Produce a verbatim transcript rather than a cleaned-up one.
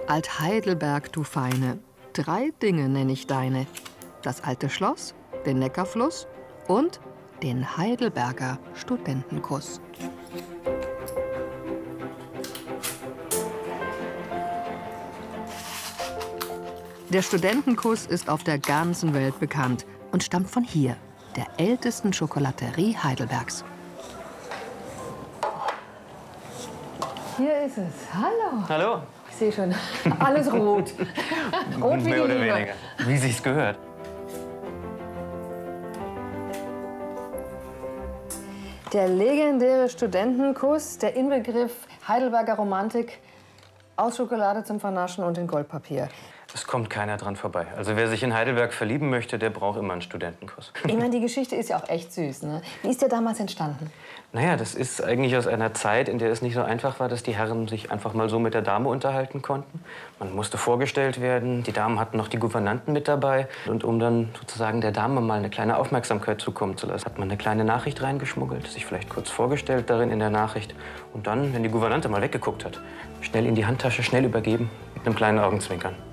Alt-Heidelberg, du Feine. Drei Dinge nenne ich deine. Das alte Schloss, den Neckarfluss und den Heidelberger Studentenkuss. Der Studentenkuss ist auf der ganzen Welt bekannt und stammt von hier, der ältesten Schokolaterie Heidelbergs. Hier ist es. Hallo. Hallo. Ich sehe schon, alles rot. Rot wie Mehr oder die Liebe. weniger. Wie sich's gehört. Der legendäre Studentenkuss, der Inbegriff Heidelberger Romantik, aus Schokolade zum Vernaschen und in Goldpapier. Es kommt keiner dran vorbei. Also wer sich in Heidelberg verlieben möchte, der braucht immer einen Studentenkuss. Ich meine, die Geschichte ist ja auch echt süß, ne? Wie ist der damals entstanden? Naja, das ist eigentlich aus einer Zeit, in der es nicht so einfach war, dass die Herren sich einfach mal so mit der Dame unterhalten konnten. Man musste vorgestellt werden, die Damen hatten noch die Gouvernanten mit dabei. Und um dann sozusagen der Dame mal eine kleine Aufmerksamkeit zukommen zu lassen, hat man eine kleine Nachricht reingeschmuggelt, sich vielleicht kurz vorgestellt darin in der Nachricht. Und dann, wenn die Gouvernante mal weggeguckt hat, schnell in die Handtasche, schnell übergeben, mit einem kleinen Augenzwinkern.